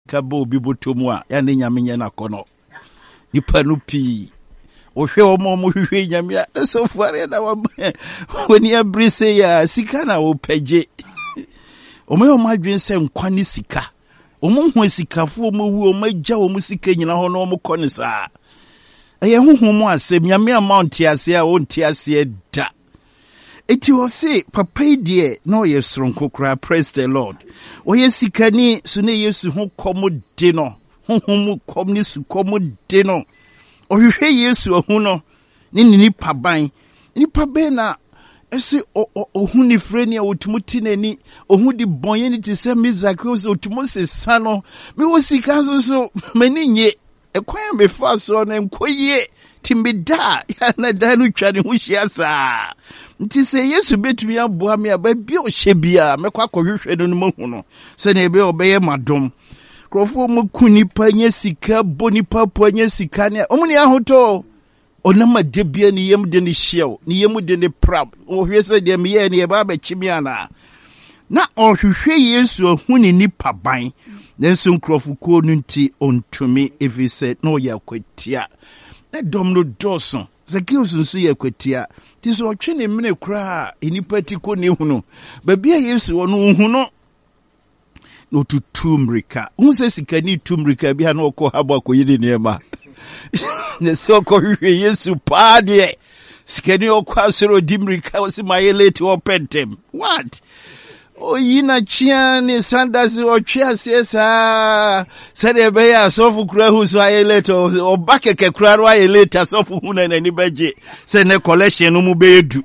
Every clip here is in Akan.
sika bo bi botomu a ya ne nyame nya na kono nipa no pi ohwe omo hwehwe nyame a so fuare na woni abrise ya sika na wo pagye omo adwen se nkwa ne sika omo hu sikafo omo wu omo agya omo sika nyina ho na omo kone saa eye huhu mu asem nyame amount ase a wonti ase da eti wo se papa die na oye sronko kra. Praise the Lord. Oye sikani so ne Yesu ho komo de no huhu mu kom ni su komo de no ohwehwe Yesu ohu no ni nipa ban na ese ohu ni freni a otumuti nani ohu di bonye ni tise mizaki so otumose sano mi wo sika so mani nye ekwan me fa so na nkoye timbida ya na danu twani hu hia nti se Yesu betumi aboa me aba bi o hyebia mekwa akɔhwehwɛ no mu hu no se na ebe obeye madom krofo mu kunipa nya sika bonipa po nya sika ne omuni ahoto onama debia ni yem de ni hyew ni yem de ni prab ohwe se de me ye ne ba ba chimi ana na ohwehwe Yesu ohu ni nipa ban nenso nkrofo ko no nti ontumi efise no yakwatia na dom no doson Zacchaeus nso yakwatia ti so otwe ne mene kra enipa ti ko ne hunu ba bia Yesu ono hu no no tutumrika unse sikani tumrika bia na okọ habo akoyide niema ne se okọ hwe Yesu paade sikani okọ asoro dimrika wasi mayeleti opentem what oyina chia ni sandasi otwe asiesa sede be ya sofu kura hu so ayeleti obakeke kura ro ayeleti sofu hu na ni baje se ne collection no mu be edu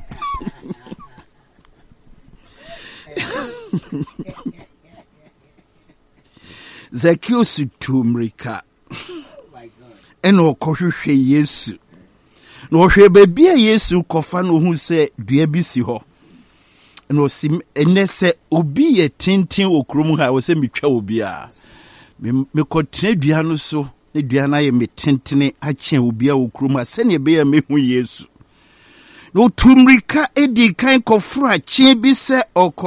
Zacchaeus tumrika eno okohwehwe Yesu no ohwe bebia Yesu kofa no hu se dua bi si ho no sim enese obi ye tintin okrum ha wo se metwa obi a me kontene dua no so ne dua na ye metentene ache obi a okrum a se ne be ya mehu Yesu no tumrika edi kan kofra chi bi se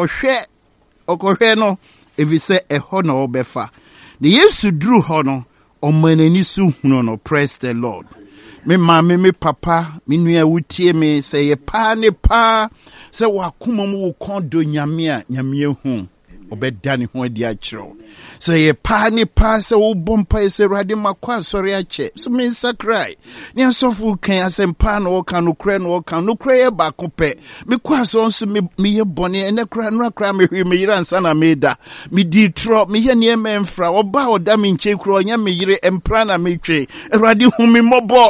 okohwe no evise eho na obefa the Yesu drew hono omanani su hunu no. Praise the Lord. Me mama me papa me nua wutie me say ye pa ne pa say wakoma mu wo kondo nyame a nyame hu obeda ne ho adi a kiro say ye pa ne pa say wo bompa say rade makwa sori a che so me sakrai ne asofu kan asempa na wo kan no kra ye ba kope me kwa so nso me ye bone ene kra no kra me hwe me yira nsa na me da me di tro me ye ne emfra oba oda me nche kro onya me yire empra na me twe rade hu me mobo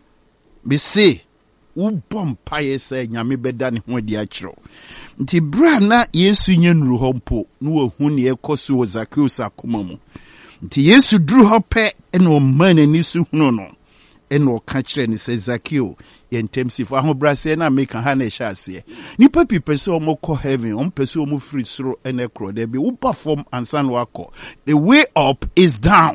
me say wo bompa ye say nyame beda ne ho adi a kiro nti bra na Yesu nyenru hompo no wahu ne ekoso wo Zacchaeus akoma mu nti Yesu duru hope eno manani su hunu no eno ka kire ne se Zacchaeus yentemsifo ahobrase na meka ha na ehya ase nipa pipese omoko heaven ompese omu free soro ene kro de bi wo perform ansan wako the way up is down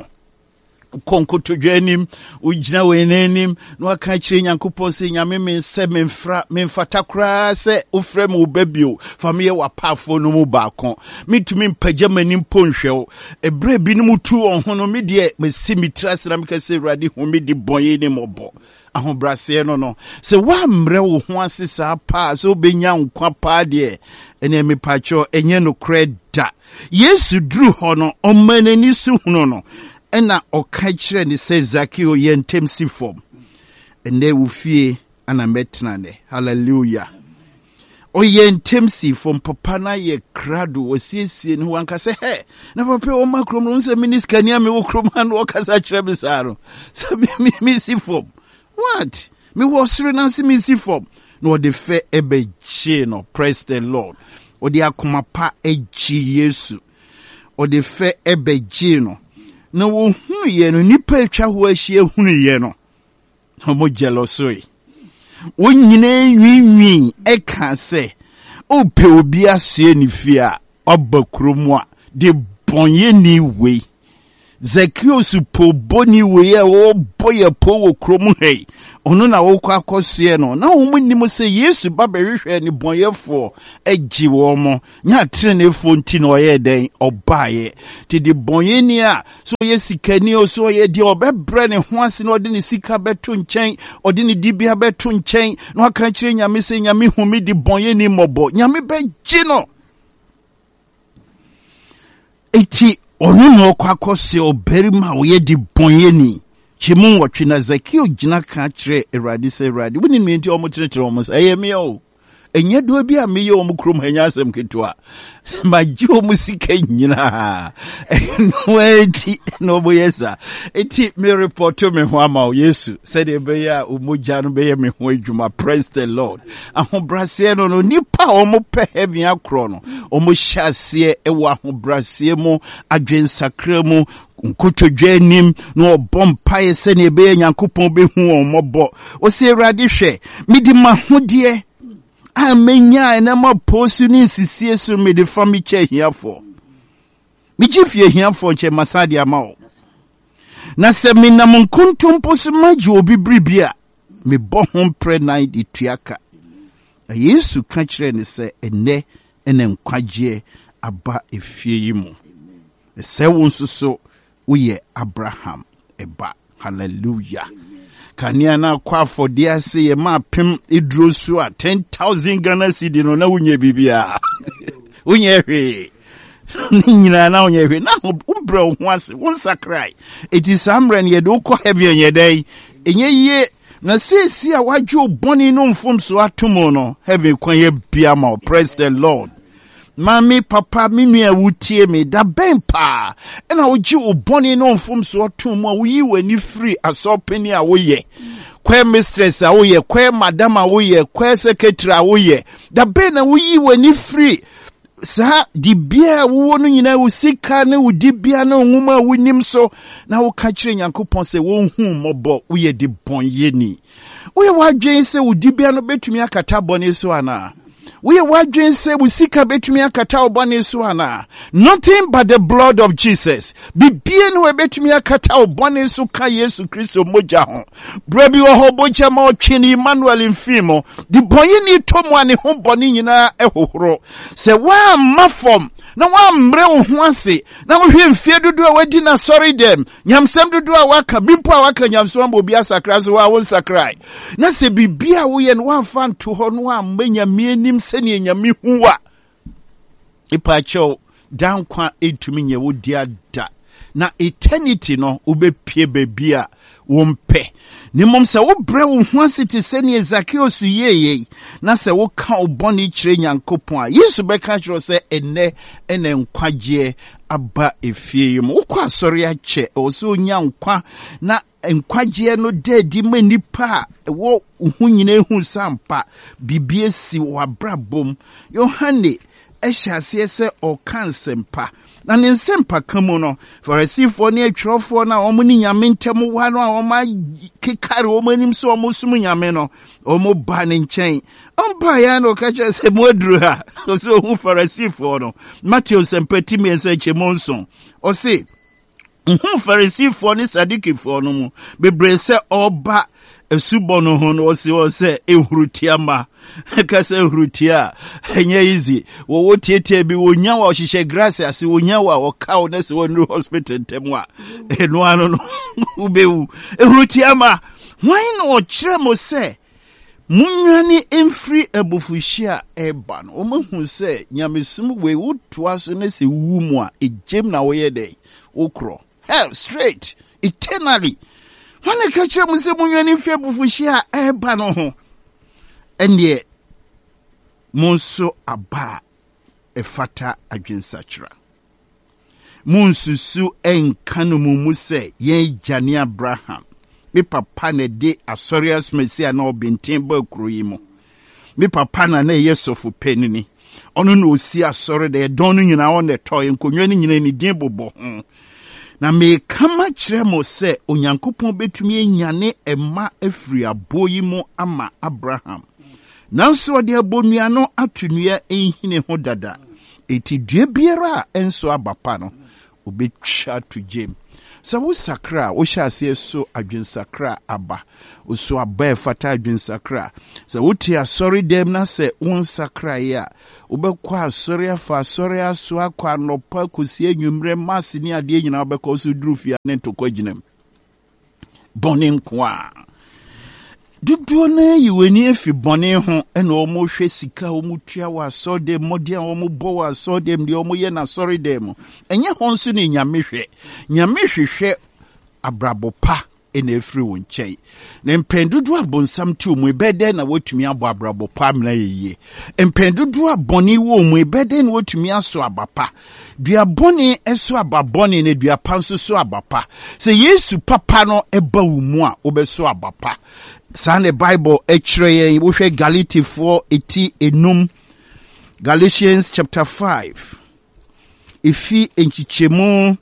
konko to dwanim ujina wenenim no aka kire nyankopon se nyame mense memfata kra se ofrem obabio famie wapafo no mu baako mitumi mpagya manim ponhwew ebre bi no mutu onhono me de mesi mitrase na meka se rade hu me di bonye ni mobo ahobrase no se wa mre wo ho asesa pa so benya nkwa pa de ene mepacho enye no kreda Yesu dru ho no omanani su hunu no ena oka kire ni se Zacchaeus yentemsi form ene wufie ana metna ne hallelujah o yentemsi form papa na ye krado osiesie ni wanka se he na papa o makrom no se minister ni ame wo krom han wo kasa kire bisaro se mi si form what me wo sere na se mi si form no de fe ebe chi no. Praise the Lord. O de akoma pa eji Yesu o de fe ebe ji no na wo hu ye no nipa atwa ho ahie hunu ye no homo jealousy wo nyine nwinwi e ka se o pe obi asie ni fie a oba kromu a de bonye ni we Zacchaeus po boni we o boy po wo krom hei ono na wo kwa akosue no na wo munnim se Yesu ba behwehwe ni bonyefo agi wo mo nya trenefo nti na oye den obaye ti di bonyeni a so ye sikani o so ye di obebre ne ho ase na ode ne sika beto nchen ode ne dibia beto nchen na aka kire nyame se nyame humi di bonyeni mobo nyame begye no eti onu no kwakose oberima wo ye di bonyeni chimu watwe na Zacchaeus gina ka kire Erade se Erade woni me nti omoteretere omo ayemi o enye do bi a meye omo krom hanya asem ketwa maji omo sika nyina no eti no boyesa eti me report me ho ama Yesu said e be ya omoja no be me ho adwuma. Praise the Lord. Ahobrase no nipa omo pe heaven akro no omo hyase e wo ahobrase mu adwensakra mu nkotodwe nim no obompaye se ne be Nyankopɔn be hu omobo o se Erade hwe midi mahode amenya na ma posu ni sisie so me de fami che hiafo mi gifie hiafo che masade ama na se me nam nkontom posu maji obi bribia me bo ho pre night ituaka Yesu ka kire ne se ene nkwagye aba efie yi mu se wonsoso uye Abraham eba. Hallelujah. Kania na kwa fodia se ye ma pem idro so a 10,000 Ghana cedi no na unye bibia. Unye hwe. Nyina na unye hwe na umbre ho ase won sakrai. It is amren ye do ko heaven ye dai. Enye ye na sesi a wadwo boni no mfom so atomo no heaven kwan ye bia ma. Praise the Lord. Mami papa minu ya wutie me da bempa ena oji oboni no mfom so otomo wuyi wani free asopeni a woye kwe mistress a woye kwe madam a woye kwe secretary a woye da be na wuyi wani free sa di bia wo no nyina wo sika ne wo di bia na nwuma wonim so na wo ka kire Nyankopɔn se wo hu mobo woye di bonyeni woye wadwen se wo di bia no betumi akata bone so ana we wadwen se busika betumi akata obane so ana nothing but the blood of Jesus bibie no betumi akata obane so ka Yesu Kristo moja ho brabi wo hoboja ma otwini Emmanuel mfimo di boye ni tomu ane ho bone nyina ehohoro se wa mafom na wa mbre wo ho ase na wo hwe mfie dodo a wadi na sorry dem nyamsem dodo a waka bimpo a waka nyamsem obi asakra so wa won sakrai na se bibia wo ye no wa fan to ho no amanya mienim sene nyame huwa ipacho dankwa etumi nye wo dia da na eternity no ubepie bebia wo mpe ni mom se wo bre wo ho ase te sene Zacchaeus yeye na se wo ka oboni kire Nyankopɔn a Yesu be ka kire se ene nkwagye aba efie yim wo kwa sori ache o so nya nkwa na nkwagye no dedi manipa wo hu nyina hu sampa bibie si wa brabom Yohane ehyase se o kansempa na ne nsempa kamu no Farisifo ne atwrofo na omo ni nyame ntem wa no a omo kekare omo nim so omo sum nyame no omo ba ne nchen ompa ya no ka che se modru ha so hu Farisifo no Matthew sempati me se chemonson o se Farisifo ne Sadikifo no mu bebre se oba esubono ho no o se ehurutiama kasa ehrutia enye easy wo tietie bi wonya wa ohihye grace ase wonya wa okaw na se wonu hospital temwa eno ano no ubewu ehurutiama why no kire mo se munwani emfri abufuhia eba no omahu se nyamesum we wotoa so na se wumu a ejem na wo ye dey okro hell straight eternally when I catch him say munwani emfri abufuhia eba no ho ende monso aba efata adwensachra monsusu enkanu mu se ye jani Abraham me papa na de asorias mesia na obintin ba kuro yi mu me papa na yesofu penini ono na osi asori de don no nyina on the toy nkonwa ni nyina ni din bobo na me kama kire mo se Onyankopɔn betumi enyane ema afiri aboyi mu ama Abraham nanso de abonua no atunua ehine ho dada eti due biara enso abapa no obetwa to gem So wo sakra wo hyase so adwensakra aba wo so aba fata adwensakra so wo ti asori dem na se won sakra ya wo bekwa asori afa asori aso akwa nopa kosi anwumre masse ni ade nyina wo bekwa so durufia ne ntokwa ginam bone nkoa duduo na yiweni efi bone ho ena omo hwe sika omo tua wa so dem modian omo bo wa so dem de omo ye na sorry dem enye ho nso ne nyame hwehwe abrabo pa ena efri won nkyai na mpendudu abonsam ti omo ebede na wotumi abo abrabo pa mna yeye mpendudu aboni wo omo ebede na wotumi aso abapa dua boni eso ababoni na dua panso so abapa se Yesu papa no eba wo mu a obeso abapa Sane Bible ekre wo hwe Galatians 4:80 enum Galatians chapter 5 ifi enchichemu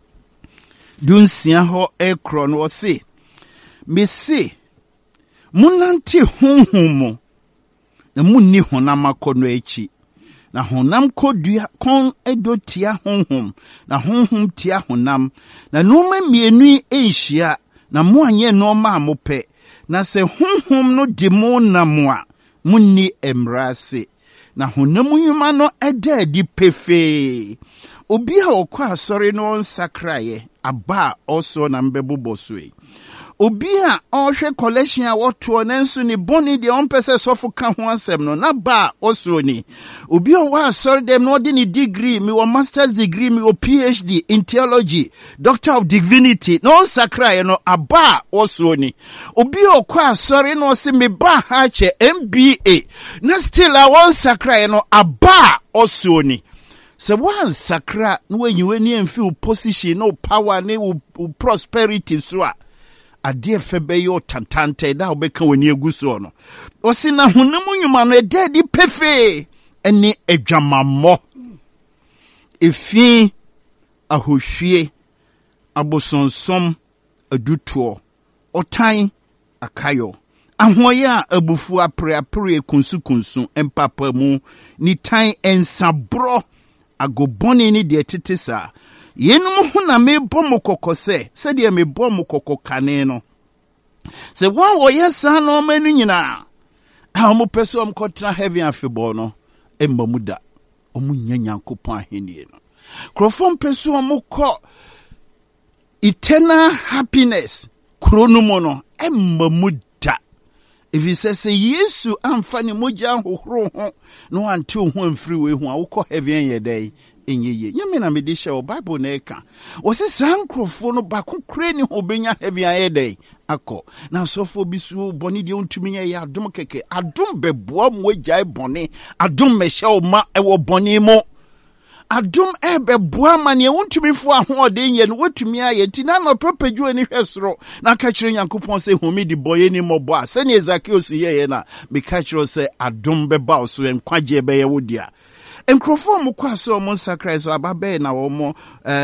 dunsia ho ekro no se mesi munante honhom na munni honam akono echi na honam kodua kon edotia honhom na honhom tia honam na noma mienu ehia na mo anye no ma amope na se honhom no demo na moa munni emrase na honam nyuma no eda di pefe obi a okwa asori no nsakraye aba also na mbebobosoi obi a ohwe collection a woto nenso ni boni de onpese sofu ka ho asem no na ba also ni obi o wa asori dem no de ni degree mi wo master's degree mi wo PhD in theology doctor of divinity no sakraye no aba also ni obi o kwa asori no se me ba ha che MBA na still a won sakraye no aba also ni se wan sakra no wenyiwe ni emfi position no power ni prosperity so a ade febe yo tantante da obeka wani eguso no osi na honam nyuma no ede di pefe eni adwamammo efi ahohwie abosonsom adutuo otan akayo ahoya abufu apre kunsu empapa mu ni tan ensabro agoboni ni de tetesa yenum ho na mebɔ mo kokose se de mebɔ mo kokokane no se wan wo yesa no manu nyina a mo peso am kotra heaven afebɔ no emma muda omu nyanyankopɔn ahenie no krofom peso am ko eternal happiness kronomo no emma muda if he says Yesu amfa ne mogya hohoro ho no ante ho amfiri we ho a wo kɔ heaven ye dai enyeye nyame na mede hye o Bible na eka o se sankrofo no ba kokure ni ho benya heaven ye dai akɔ na sofo bisu boni de ontumi ye adom keke adom beboa mo agyae boni adom mehye o ma ewo boni mo adom beboa ma ne ontumi fo ahode nye no watumi aye ti na no propagyo ani hwesoro na ka kire Nyankopɔn se homi di boye ni mobo a se ne Zacchaeus ye na me ka kire se adom beba o so enkwaje be ye wodia enkrofo mo kwaso mo sakra so ababe na omo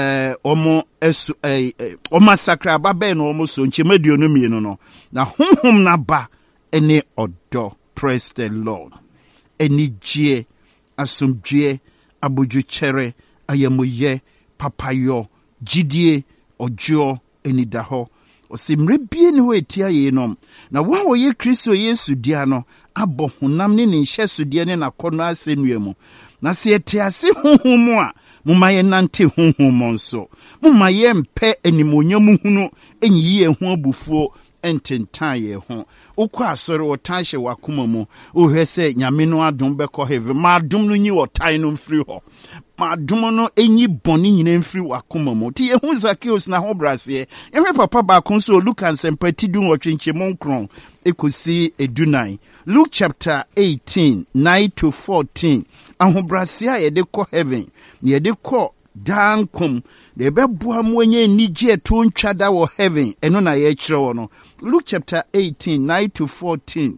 esu omo sakra ababe na omo so nchemaduo no mienu no na honhom na ba ene odo. Praise the Lord. Eni gie asomdue aboju chere ayamoye papayo jidie ojo eni daho osimre bie ni ho etia ye nom na wa wo ye Kristo Yesu dia no abo honam ne ne hye sodie ne nakono asenua mu na se etiase honhom a mumaye nante honhom nso mumaye mpe animonyam hunu enyiye ho abufuo ententan ye ho ukwa asore wotanhye wakoma mu ohwese nyame no adom beko heaven ma adom no nyi wotan no mfiri ho ma adom no enyi boni nyina mfiri wakoma mu ti yehu Zacchaeus na ho brase ehwe papa ba kon so Luke ansempati dun otwenche monkron ekosi edunan Luke chapter 18 9 to 14 ahobrase a yede ko heaven yede ko dankom de beboa mo enye nige to ntwada wo heaven eno na ye kire wo no Luke chapter 18 9 to 14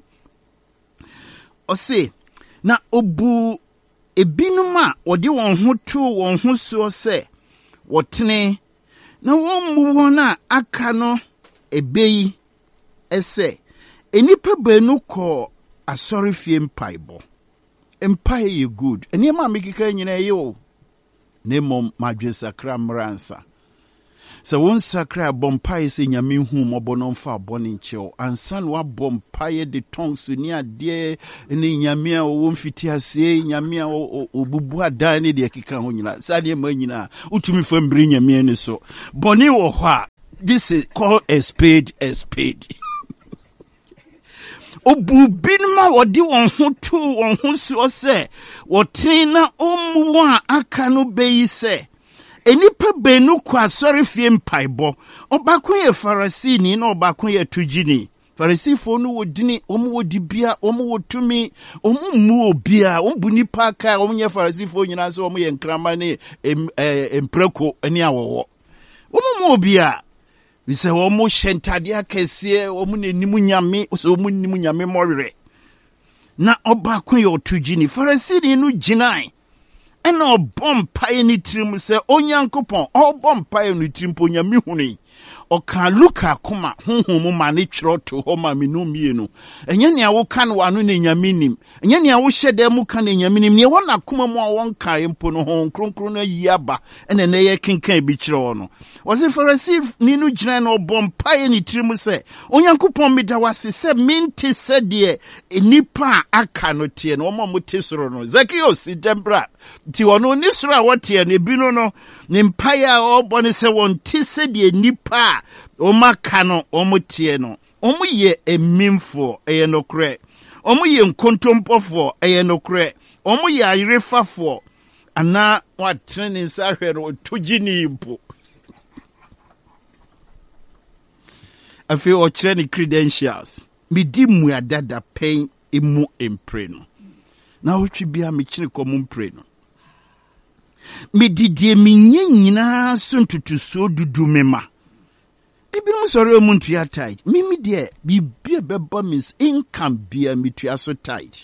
ose na obu ebinum a wode won ho to won ho so se wotene na won mu won a aka no ebeyi ese enipa banu ko asori fie mpaibo empire ye good eni ma mekika nyina ye o Nemo madwe sakra mransa So one sacra bompaye se nyame hu mobono mfa boni nche ansan wa bompaye de tongues ni ade ni nyame a wo mfiti ase nyame a obubu adan ne de keka ho nyina sade ma nyina utumi fa mbiri nyame ni so boni wo ho a this is called a spade obubinma wodi won ho tu won ho so se wotina omwa aka no beyi se enipa benu kwa sorry fie mpaibo obakun ye Farisini na obakun ye tujini Farisifo no wodini omu wodibia omu wotumi omu mu obia omu nipa ka omu ye Farisifo nyina so omu ye nkrama ne empreko ani awowo omu mu obia we say omu shentade akese omu nenimu nyame so omu nenimu nyame morere na obakun ye otujini Farisini no ginai ena obompaye ni tirim se onyankopon obompaye ni tirim po nyame huni oka luka koma honhom ma ne twero to ho ma menu mienu enye ne awo kan wano ne nyame nim enye ne awo hyede mu kan ne nyame nim ne wona koma mu a won kan mpo no ho kronkron na yiaba ena ne ye kenkan bi kyerɛ no wose Pharisee ni no gyina na obompaye ni tirim se onyankopon meda wase se minti se de enipa aka no tie no mo motesoro no Zacchaeus dembra ti wono ni soro a wotie no bi no ne mpaye a obone se won ti se de nipa omaka no omotie no omoye emimfo eye nokre omoye nkontompofo eye nokre omoye ayerefafo ana watrene nsahwe no tugini mpo afi o kyerɛ credentials medi mu adada pen emu empre no na wotwe bia me kyene komu mpre no medidie menye nyina so ntutuso dudu mema Ibinum sorry omuntu ya tight. Mimi de bibia beba means income bia mitua so tight.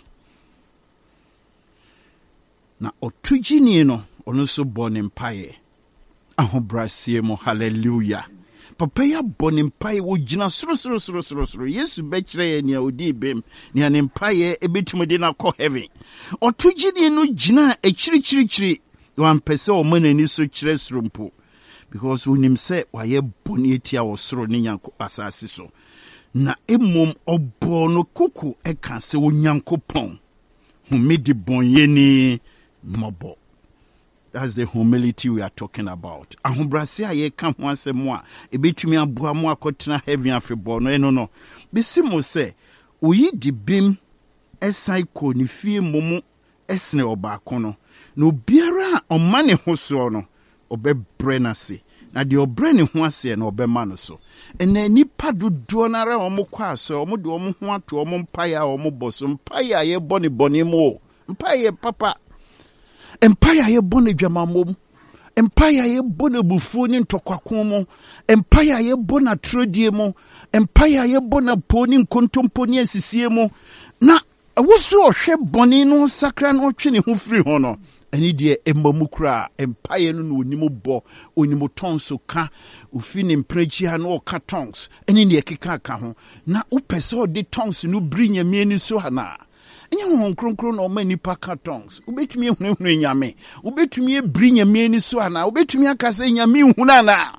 Na otugini no ono so born empire. Ahobrasie mo hallelujah. Papa ya born empire wo gina soro. Yesu be kire ne odi bem ne an empire ebetume de na kɔ heaven. Otugini no gina ekiri wan pese o manani so kire srompo. Because when him say waye boni etia osoro ne nyanko asase so na emom obono kuku eka se onyankopon humidi bonye ni mobo. That's the humility we are talking about. Ahobrase aye ka ho asem a ebetumi aboa mo akotena heaven afebo no eno no bisimo se oyi dibim esai ko ni fie momu esne obaako no no biara omane ho so no obebre na se na de obre ne ho ase na obema no so ena nipa dodo na ra omokwa aso omode omo ho ato omo mpaya omo boso mpaya ye bone mo mpaya papa empire ye bone dwamamom empire ye bone bufu ni ntokwako mo empire ye bone atrodie mo empire ye bone poni nkontompo ni asisie mo na woso ohwe bone no sakra no twe ne ho firi ho no ani de emamukra empire no onimu bo onimu tonso ka ofini mprechi ha no ka tongs ani ne ekeka ka ho na upese o de tongs no brinya mieni so hana enye ho kronkron no ma nipa ka tongs ubetumi ehunu nyame ubetumi brinya mieni so hana ubetumi akasa nyame ehunu na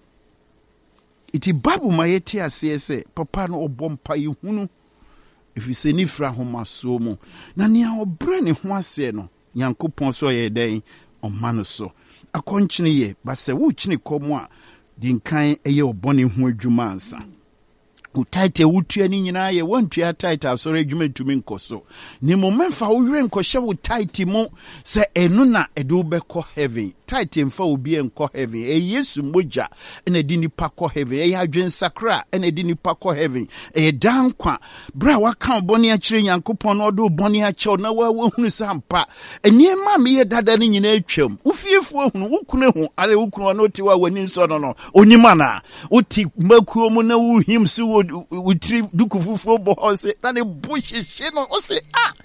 iti babu mayeti asese papa no obompa ehunu ifise ni fra ho maso mu na ne obre ne ho ase no Yankopon so ye den omano so akonkyene ye ba se wo kyene komo a dinkan eye obone ho adwuma ansa wo title wutua ni nyina ye wantua title so adwuma tumi nkoso ni momemfa wo were nkɔhye wo title mo se enu na edu bɛkɔ heaven title mfa obi enkɔ heaven Yesu moja ena di nipa kɔ heaven adwen sakra ena di nipa kɔ heaven dankwa bra waka obone akyire Nyankopɔn na ɔdo obone akyɛw na wa hunu sampa eniema me ye dada ni nyina atwam ufiefo hunu wukune ho ale wukunu na oti wa wani nso no onima na oti makuo mu na wuhim so wutri dukufufu bo ose na ne bohihye no ose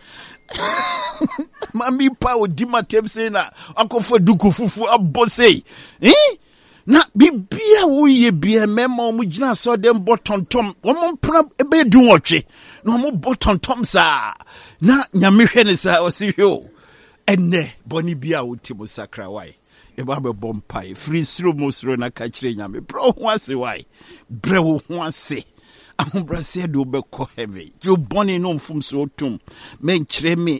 mami pa odi matem se na akofo dukufufu abose na bibia wo ye bia mema mu gina so dem botontom wo mpra ebe du nwotwe na mo botontom sa na nyame hwe ne sa ose hwe enne boni bia wo timo sakra wai eba be bompai free sro mosro na ka kire nyame bro ho ase wai bre wo ho ase ahobrase do be ko heavy you boni no mfum so tum men kire me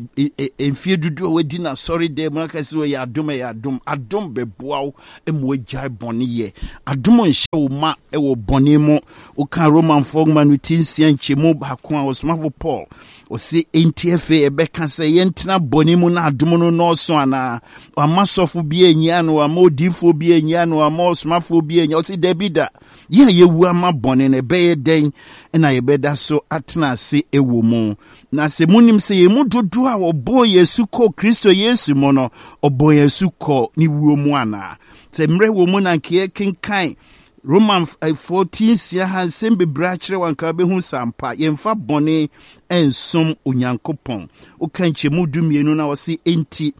enfie dudu we di na sorry dem na ka se we ya adom be boaw emo agai boni ye adom nhye wo ma e wo boni mo o kan Roman fogman witinsia nchemu ba ko a osmafo Paul o si NTFA ebe kan se yentina boni mu na adom no no so ana amasofo bi enya no amodifo bi enya no amosmafo bi enya o si debida ye wu ama boni na be den na ye beda so atena se ewo mu na se munim se ye mu dodo a obo Yesu ko Kristo Yesu mo no obo Yesu ko ni wuo mu ana se mre wo mu na nke kenkan Roman 14 sia han sembe brachre wanka be hu sampa yemfa bone ensom onyankopon o kanche mu dumienu na wose enti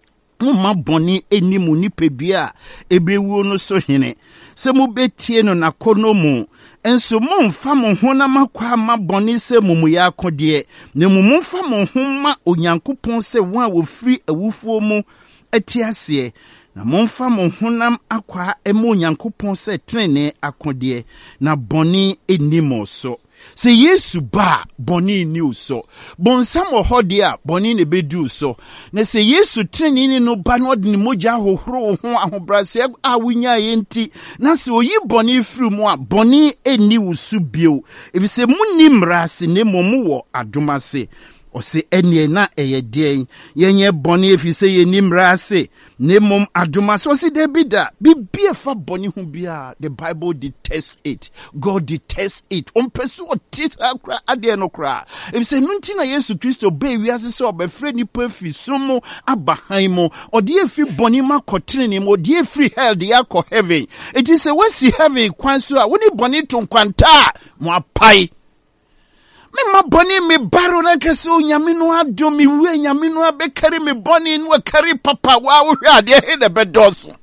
ma bone enimu nipedua ebewuo no so hene se mu betie no nakono mu enso mu mfa mo ho na makwa ma bone se mumu ya akode ne mumu mfa mo ho ma onyankopon se wa wo firi awufuo mu atiase na momfa mo honam akwa emo nyankopon se trene akode na boni enimo so se Yesu ba boni ni uso bonsam ohode a boni ne bedu so na se Yesu trene ni no ba no de ni moja hohoro ho ahobrase a wunya yenti na se oyi boni firi mu a boni eni usu bio efi se munni mrase ne momu wo adomase o se enie na eyeden yenye boni efi se yeni mrase ne mom adumase o se debida bibie fa boni hu bia the Bible detests it. God detests it. Pesu otita kra ade no kra efi se nunti na Yesu Kristo be wiase se obefre nipa fi sumo abahan mo ode efi boni makotene ni mo de efi hell de yakọ heaven it is a wesi heaven kwan so a woni boni to kwanta mo apai me ma boni me baro na kese onyame no adom me wu anyame no abekari me boni no akari papa wa wo hwa de he de bedoso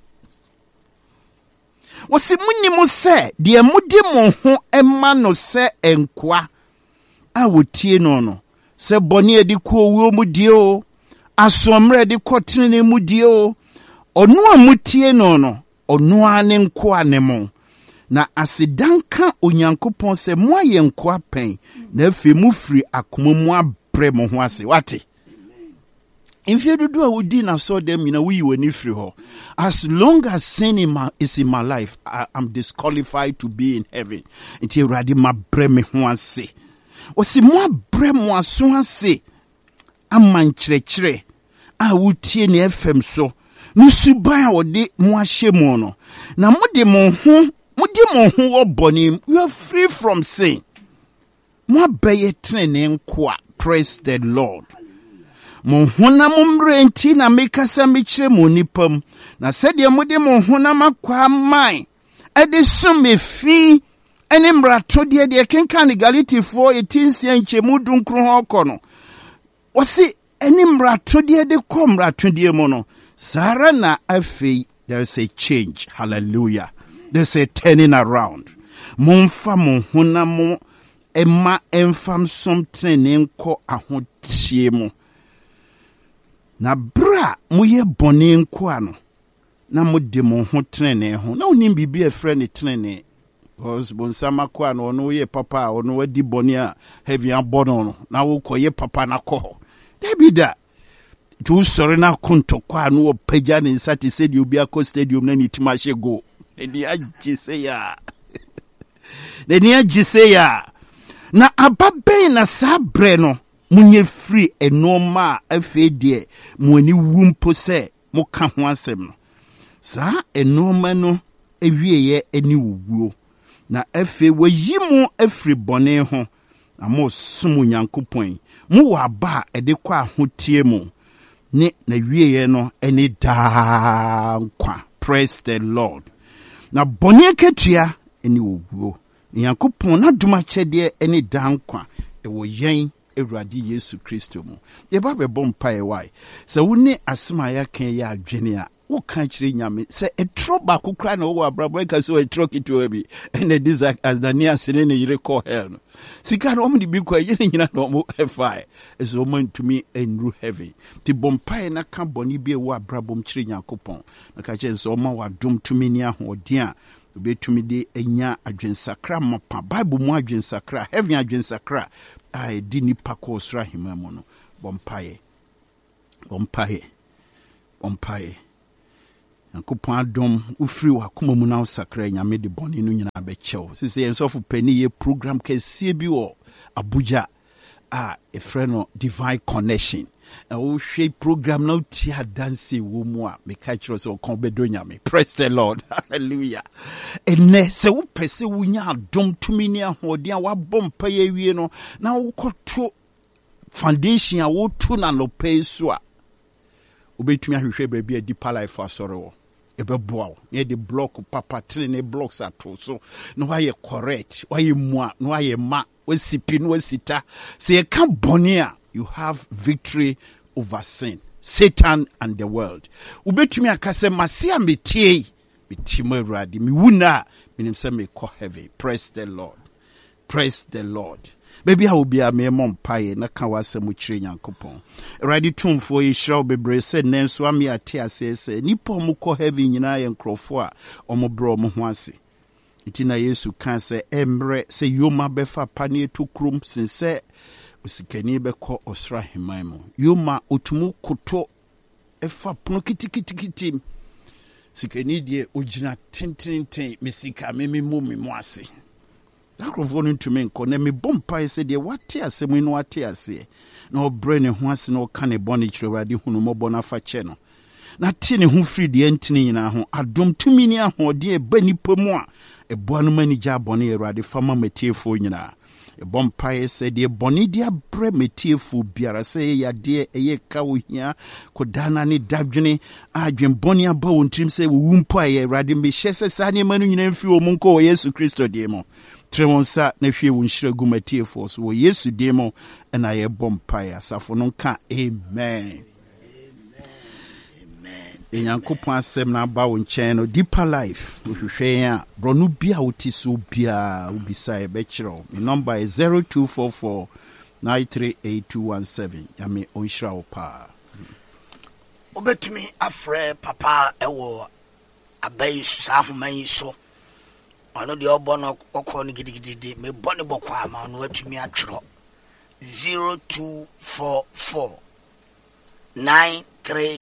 wosi munni se de mudi mo ho ema no se enkoa a wotie no no se boni edi ko wo mu die o asomre edi ko tene mu die o onu amutie no no onu ane nkoa ne mo na asidanka onyankopon se mo aye nkoa pen na afi mu firi akoma mu abre mo ho ase wate If do a wudi na so them you know we wani free ho. As long as sin is in my life, I'm disqualified to be in heaven. Until ready ma bre me ho ase. O si mo bre mo aso ase. Aman chire a wutie ne FM so. No suban a wode mo ahye mo no. Na mo de mo ho wo boni. You are free from sin. Mo abeye trene nkoa. Praise the Lord. Mo honam mrenti na mekasa mekire mo nipam na sede mo de mo honam akwa man ede so mefi ene mrato de kenkan Galatifo 18 nchemu dunkro ho kono o si ene mrato de ko mrato de mo no sara na afei there's a change. Hallelujah. There's a turning around. Momfa mo honam emma enfam something enko ahotie mo na bra moye bone nko ano na mode mo ho trene ho na onim bibi efre ne trene because bonsama ko ano ono ye papa ono wadi bone a heavy abono no na wo koye papa na ko debida tu sori na konto ko ano wo pagya ne nsate se di obi akọ stadium na ni timashe go eni agise ya eni agise ya na ababe na sabre no munye free enoma afedie mo ani wumpo se mo ka ho asem no sa enoma no ewieye ani wuwo na afe wayimu afri bone ho na mo sumu nyankopon mo wa ba ede kwa ahotie mu ne na wieye no eni da kwa. Praise the Lord. Na bone ketua eni wuwo nyankopon na duma chede eni da kwa e wo yen Ewurade Yesu Kristo mu. Ye ba be bompa e wai. Se woni asema ya kan ya adwene a What can't you nyame? Say a trop back who cry no abrabo ka so a truck it to be and the desire as the near sin you recall hell. Sika no me be kwa nyina no mo fire. Is woman to me and ru heavy. Ti bompai na ka boni bi wo abrabo mchiri Nyankopon. Na ka che so ma wa dom to me ni ahodia. Obetumi de enya adwensakra mapa Bible mu adwensakra heaven adwensakra a di nipa ko sra hemamu no bompae Nyankopon adom ufiri wakoma mu na sakra nyame de bone no nyina bechew sisi ensofu pani ye program kese bi wo Abuja a efreno divine connection o hwe program na utia dance wo mu a me ka kiro so kon bedo nyame. Praise the Lord. Hallelujah. Ene se wo pese wo nya adom tumi ni ahoden a wa bompa ye wie no na wo koto foundation a wo tu na no pay so a obetumi ahwehwe ba bi a deeper life asore wo ebeboa ne de block papa trene blocks ato so no why correct why mu a no why ma wasipi no wasita se ye kan bone a you have victory over sin, Satan and the world. Ubetumi akase masia metie radi mi wuna minim se me ko heavy. Praise the Lord. Praise the Lord. Baby I will be a me mompaye na ka wasem chire Nyankopon. Radi tumfo yi hira obebre se nenso ami ate ase nipa mu ko heavy nyina ye nkrofo a omobro mo ho ase. Itina Yesu kan se emre se yoma befa pane to krum sinse usikani beko osra hemaimu yoma otumu koto efa pono kitikiti sikani die ogina tintintin misika memu ase akrofo no ntumi nko na me bompa ese de wate asemu no wate ase na obre ne ho ase na oka ne bone kirewade hunu mobo na fa che no na ti ne ho firi de ntini nyina ho adom tumi ni ahode e banipa mu a eboa no mani gya bone erade fama matiefo nyina Bompaye said, "Dear Bonidia Bremetiful Biara say, ya dear, a kawia, Kodana ni Dabjuni, Adrian Bonia Bowen Trim say, Wumpaye, Radim Bishesa Sani Manu in few Munko, Yesu Christo demo. Tremonsa, nephew, Winsha Gumatia force, wo Yesu demo, and I a bompire, Safononka, amen. Nyankopon asem na ba wo nchen no deeper life uhwehwe a bronu bia wotiso bia ubisa e be kiro. My number is 0244938217 yame onhira wo pa obetumi afre papa ewo abai sa homan so ono de obo no okọ no gidigidi me bone bokwa ma no atumi atwero 024493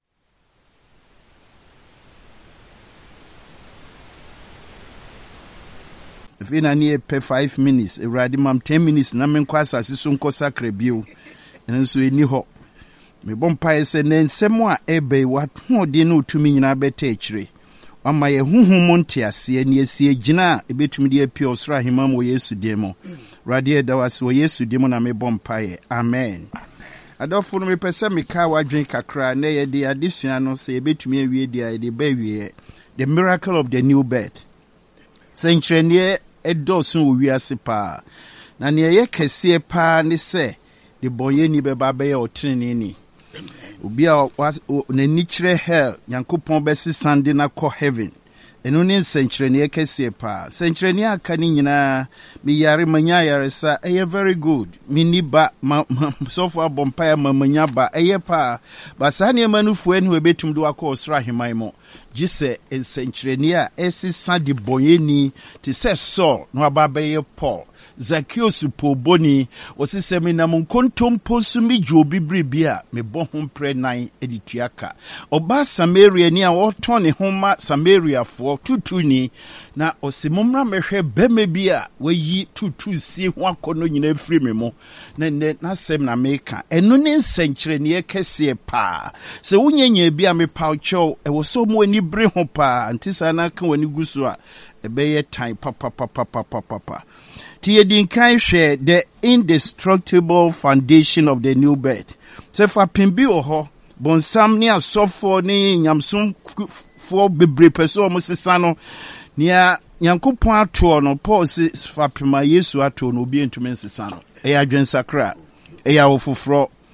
If in a per 5 minutes, a radimam 10 minutes, namen kwasa sisunko sacre bio, and so any ho. Me bompire said, then semwa ebe what more dino to me in a betechre. On my montia, see and yes, see a gina, a bit to me dear pure sra himam o yesu demo. Radia da was o yesu demo na me bompire. Amen. I don't follow me per se me car drink a cry, nay, the addition, say a bit to me, the baby, the miracle of the new bed. Saint edosun wo wiase pa na ne ye kese pa ne se de bonye ni beba be ya otrene ni obi a na ni kire hell Nyankopon be sisande na ko heaven eno ne nsenkyere ne ye kese pa senkyere ne aka ni nyina mi yare manya yare sa eye very good mi ni ba so far bompire manya ba eye pa ba sa ne manufu enu ebetum do akọ osra heman mo Jise ensenkyereni a esisa de bonyeni te se Saul no ababaye Paul Zacchaeus poboni osisemi na munkontompo sumi jobi bribia me bohom prenan edituaka oba Samaria ni a otone homa Samaria fo tutuni na osimumra mehwe beme bia weyi tutu si ho akono nyina firi me mo na sem na meka eno ne nsenkyereni ekese pa se wunyenya bia me paucho e wo so mo ani bre ho pa antisa na ka wani gusu a ebeye time papa Tiedinkai share the indestructible foundation of the new birth. Sefa pimbi oho bonsam ni asofo ni nyamson fo bebre peso o musesano nia Nyankopon ato no Paul se fapima Yesu ato no obi entumi nsesano. Eya adwensakra, eya ofofro.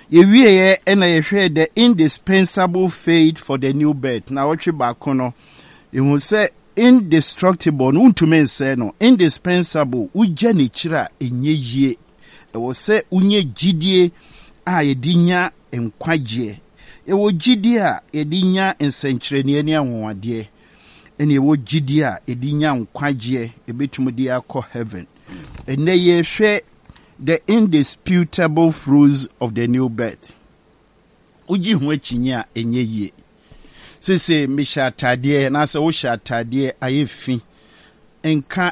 Yewie ena yehwe the indispensable faith for the new birth. Na otwe baako no, ehu se indestructible no untume nse no, indispensable ugye ne kira enye yie. Ewo se unye gidie a yedinya enkwagye. Ewo gidie a yedinya ensenkyerene ani anwonade. Ene ewo gidie a yedinya enkwagye ebetumudi akọ heaven. Ene yehwe the indisputable fruits of the new birth. Uji hu chinya enye yie. Sese misha atade na se wo sha atade ayefi. Enka